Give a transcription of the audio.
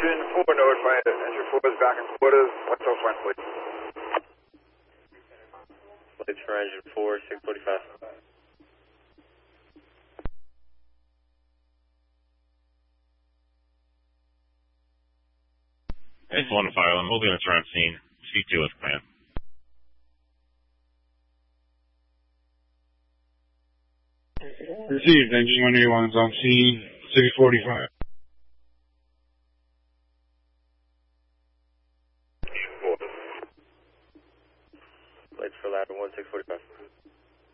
Engine 4 notified that Engine 4 is back in quarters. What's up, front, please? Plates for Engine 4, 645. It's 1 file. I'm holding us around scene. C2 is planned. Received. Engine 181 is on scene. 645. Plates for ladder 1, 645.